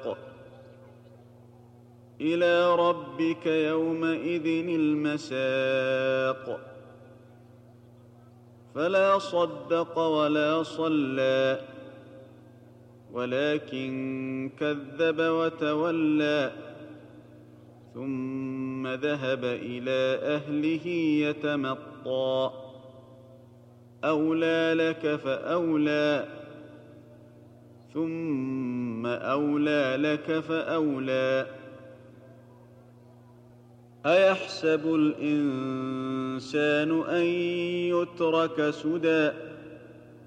الساق إلى ربك يومئذ المساق فلا صدق ولا صلى ولكن كذب وتولى ثم ذهب إلى أهله يتمطى أولى لك فأولى ثم أولى لك فأولى أيحسب الإنسان أن يترك سدى